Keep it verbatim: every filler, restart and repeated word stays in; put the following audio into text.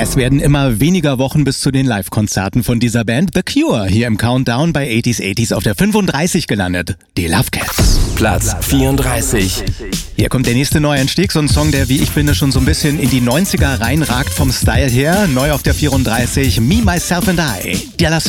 Es werden immer weniger Wochen bis zu den Live-Konzerten von dieser Band The Cure hier im Countdown bei achtziger achtziger auf der fünfunddreißig gelandet. Die Love Cats. Platz vierunddreißig. Hier kommt der nächste Neueinstieg, so ein Song, der, wie ich finde, schon so ein bisschen in die neunziger reinragt vom Style her. Neu auf der vierunddreißig, Me, Myself and I. Der